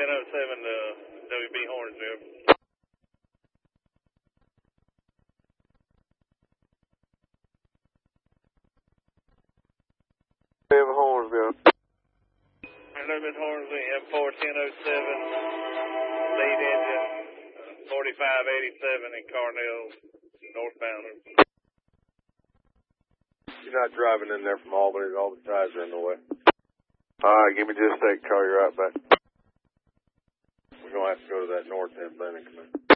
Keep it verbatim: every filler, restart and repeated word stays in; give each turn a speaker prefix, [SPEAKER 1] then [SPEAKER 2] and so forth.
[SPEAKER 1] ten oh seven to W B Hornsville.
[SPEAKER 2] Hornsville.
[SPEAKER 1] Elizabeth Hornsville, M four ten oh seven, lead engine, forty-five eighty-seven in Carnell, northbound.
[SPEAKER 2] You're not driving in there from Albany, all the ties are in the way. Alright, give me just a second, call you right back. We're going to have to go to that north end landing command.